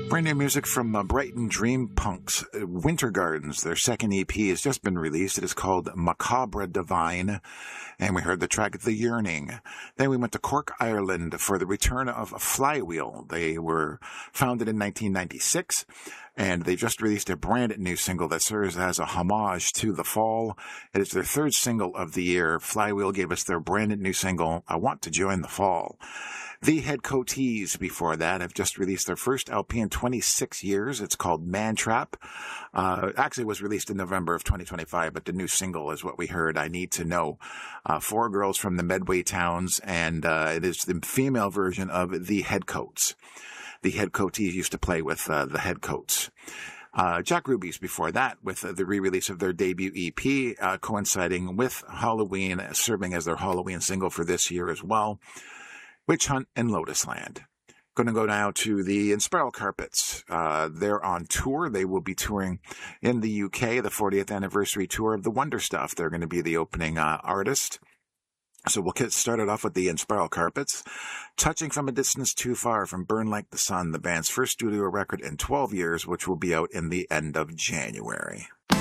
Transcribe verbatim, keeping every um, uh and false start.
Brand new music from uh, Brighton Dream Punks, uh, Winter Gardens. Their second E P has just been released. It is called Macabre Divine, and we heard the track The Yearning. Then we went to Cork, Ireland for the return of Flywheel. They were founded in nineteen ninety-six, and they just released a brand new single that serves as a homage to the fall. It is their third single of the year. Flywheel gave us their brand new single, I Want to Join the Fall. The Head Coatees, before that, have just released their first L P in twenty-six years. It's called Man Trap. Uh, actually, it was released in November of twenty twenty-five, but the new single is what we heard, I Need to Know. Uh, four girls from the Medway towns, and uh, it is the female version of The Headcoats. The Head Coatees used to play with uh, the Headcoats. Uh, Jack Ruby's before that with uh, the re-release of their debut E P, uh, coinciding with Halloween, serving as their Halloween single for this year as well. Witch Hunt and Lotus Land. Going to go now to the Inspiral Carpets. Uh, they're on tour. They will be touring in the U K, the fortieth anniversary tour of the Wonder Stuff. They're going to be the opening uh, artist. So we'll get started off with the Inspiral Carpets. Touching from a Distance Too Far from Burn Like the Sun, the band's first studio record in twelve years, which will be out in the end of January.